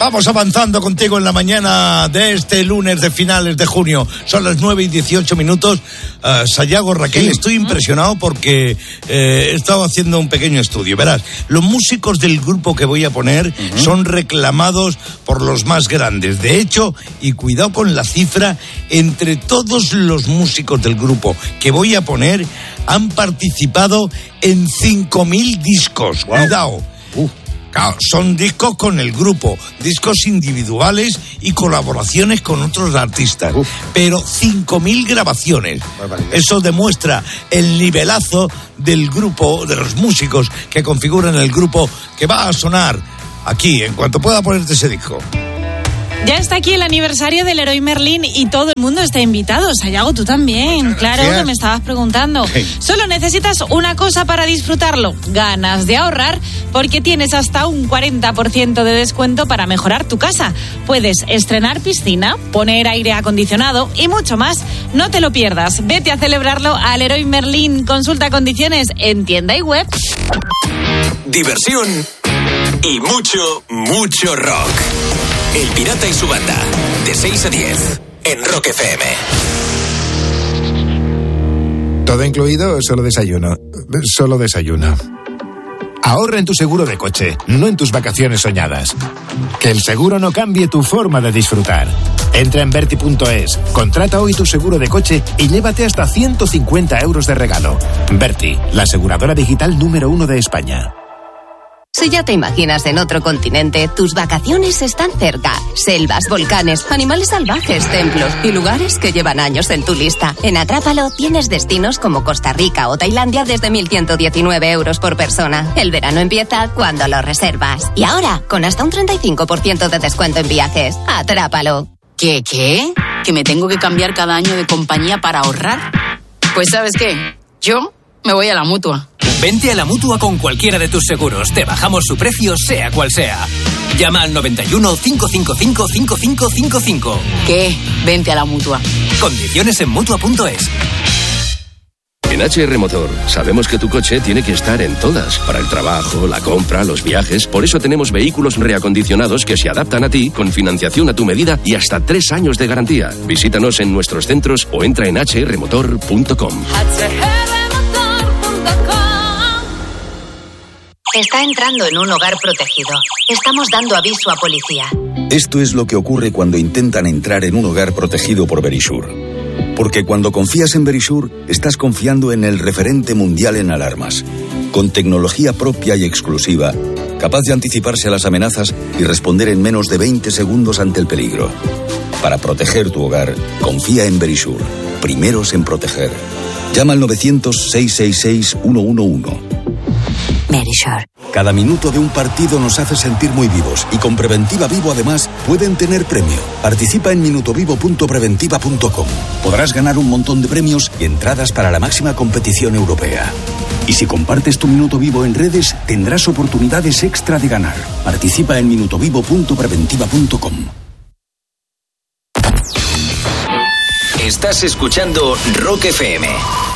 Vamos avanzando contigo en la mañana de este lunes de finales de junio. Son las 9:18. Sayago, Raquel, estoy impresionado porque he estado haciendo un pequeño estudio. Verás, los músicos del grupo que voy a poner son reclamados por los más grandes. De hecho, y cuidado con la cifra, entre todos los músicos del grupo que voy a poner han participado en 5.000 discos. Wow. Cuidado. Claro, son discos con el grupo, discos individuales y colaboraciones con otros artistas. Pero 5.000 grabaciones. Eso demuestra el nivelazo del grupo, de los músicos que configuran el grupo, que va a sonar aquí en cuanto pueda ponerte ese disco. Ya está aquí el aniversario del Leroy Merlin y todo el mundo está invitado. Sayago, tú también. Claro que me estabas preguntando. Solo necesitas una cosa para disfrutarlo: ganas de ahorrar, porque tienes hasta un 40% de descuento para mejorar tu casa. Puedes estrenar piscina, poner aire acondicionado y mucho más. No te lo pierdas. Vete a celebrarlo al Leroy Merlin. Consulta condiciones en tienda y web. Diversión y mucho rock. El Pirata y su banda, de 6 a 10, en Rock FM. ¿Todo incluido o solo desayuno? Solo desayuno. Ahorra en tu seguro de coche, no en tus vacaciones soñadas. Que el seguro no cambie tu forma de disfrutar. Entra en Verti.es, contrata hoy tu seguro de coche y llévate hasta 150 euros de regalo. Verti, la aseguradora digital número 1 de España. Si ya te imaginas en otro continente, tus vacaciones están cerca. Selvas, volcanes, animales salvajes, templos y lugares que llevan años en tu lista. En Atrápalo tienes destinos como Costa Rica o Tailandia desde 1.119 euros por persona. El verano empieza cuando lo reservas. Y ahora, con hasta un 35% de descuento en viajes. Atrápalo. ¿Qué? ¿Que me tengo que cambiar cada año de compañía para ahorrar? Pues ¿sabes qué? Yo me voy a la Mutua. Vente a la Mutua con cualquiera de tus seguros. Te bajamos su precio, sea cual sea. Llama al 91 555 5555. ¿Qué? Vente a la Mutua. Condiciones en Mutua.es. En HR Motor sabemos que tu coche tiene que estar en todas, para el trabajo, la compra, los viajes. Por eso tenemos vehículos reacondicionados que se adaptan a ti, con financiación a tu medida y hasta 3 años de garantía. Visítanos en nuestros centros o entra en hrmotor.com. Está entrando en un hogar protegido. Estamos dando aviso a policía. Esto es lo que ocurre cuando intentan entrar en un hogar protegido por Verisure. Porque cuando confías en Verisure, estás confiando en el referente mundial en alarmas. Con tecnología propia y exclusiva, capaz de anticiparse a las amenazas y responder en menos de 20 segundos ante el peligro. Para proteger tu hogar, confía en Verisure. Primeros en proteger. Llama al 900-666-111. Verisure. Cada minuto de un partido nos hace sentir muy vivos y con Preventiva Vivo además pueden tener premio. Participa en minutovivo.preventiva.com. Podrás ganar un montón de premios y entradas para la máxima competición europea. Y si compartes tu Minuto Vivo en redes, tendrás oportunidades extra de ganar. Participa en minutovivo.preventiva.com. Estás escuchando Rock FM.